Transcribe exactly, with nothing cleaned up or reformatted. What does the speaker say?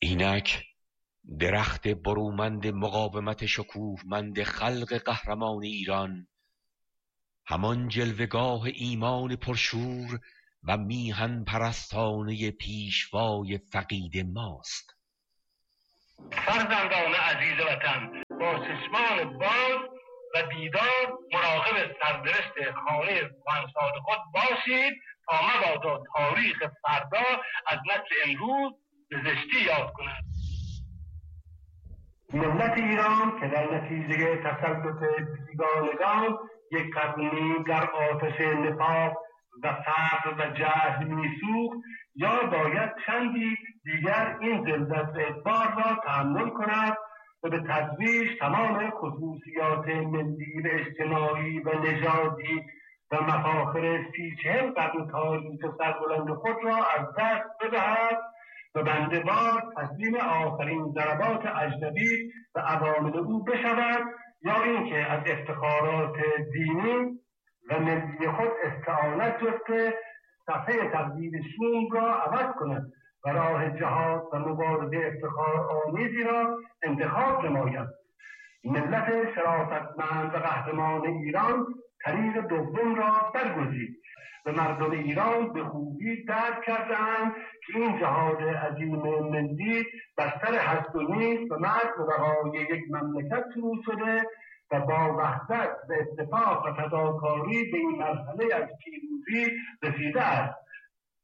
اینک درخت برومند مقاومت شکوهمند خلق قهرمان ایران، همان جلوه‌گاه ایمان پرشور و میهن پرستانه پیشوای فقید ماست. فرزندان عزیز وطن، با چشمان باز و بیدار مراقب سرنوشت خانه کهنسال خود باشید تا مبادا تاریخ فردا از نسل امروز به زشتی یاد کند. ملت ایران که در نتیجه تسلط بیگانگان یک قرن در آتش نفاق و فقر و جهل میسوخت، یا باید چندی دیگر این ذلت و ادبار را تحمل کند و به تدریج تمام خصوصیات ملی و اجتماعی و نژادی و مفاخر سی چهل قرن تاریخ سربلند خود را از دست بدهد و بنده‌وار تسلیم آخرین ضربات اجنبی و عوامل او بشود، یا اینکه از افتخارات دینی و ملی خود استعانت جسته صفحه تقدیر شوم را عوض کند و راه جهاد و مبارزه افتخار آمیزی را انتخاب نماید. ملت شرافتمند و قهرمان ایران طریق دوم را برگزید و مردم ایران به خوبی درک کردند که این جهاد عظیم ملی بستر هست و نیست و مرگ و بقای یک مملکت شروع شده و با وحدت و اتفاق و تداکاری به این مرحله از پیروزی رسیده است.